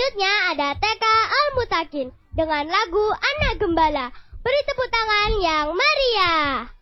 Selanjutnya ada TK Al-Mutakin dengan lagu Anak Gembala. Beri tepuk tangan yang meriah.